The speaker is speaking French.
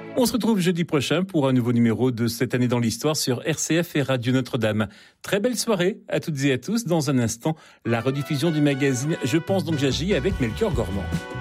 On se retrouve jeudi prochain pour un nouveau numéro de Cette année dans l'histoire sur RCF et Radio Notre-Dame. Très belle soirée à toutes et à tous. Dans un instant, la rediffusion du magazine Je pense donc j'agis avec Melchior Gormand.